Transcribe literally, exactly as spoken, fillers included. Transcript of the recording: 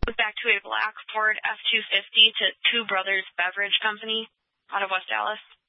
back to a black Ford F two fifty to Two Brothers Beverage Company out of West Dallas.